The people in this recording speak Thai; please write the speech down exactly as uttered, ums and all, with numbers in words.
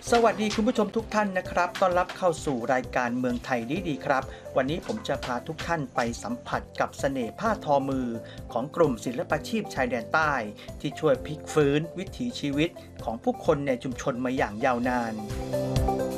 สวัสดีคุณผู้ชมทุกท่านนะครับต้อนรับเข้าสู่รายการเมืองไทยดีๆครับวันนี้ผมจะพาทุกท่านไปสัมผัสกับเสน่ห์ผ้าทอมือของกลุ่มศิลปาชีพชายแดนใต้ที่ช่วยพลิกฟื้นวิถีชีวิตของผู้คนในชุมชนมาอย่างยาวนาน